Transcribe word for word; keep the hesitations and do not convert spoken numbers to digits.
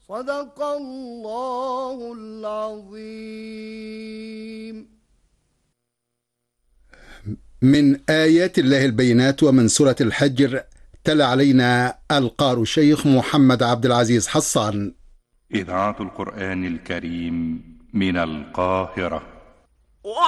صدق الله العظيم. من آيات الله البينات ومن سورة الحجر، تلا علينا القار الشيخ محمد عبد العزيز حصان. إذاعة القرآن الكريم من القاهرة.